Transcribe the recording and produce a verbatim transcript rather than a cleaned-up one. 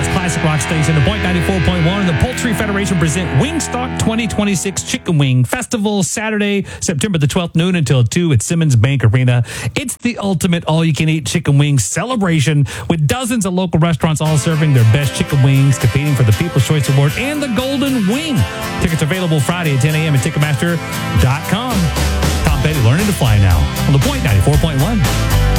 Arkansas's classic rock station, the Point ninety-four point one, and the Poultry Federation present Wingstop twenty twenty-six Chicken Wing Festival, Saturday, September the twelfth, noon until two at Simmons Bank Arena. It's the ultimate all-you-can-eat chicken wing celebration with dozens of local restaurants all serving their best chicken wings, competing for the People's Choice Award and the Golden Wing. Tickets available Friday at ten a.m. at Ticketmaster dot com. Tom Petty learning to fly now on the Point ninety-four point one.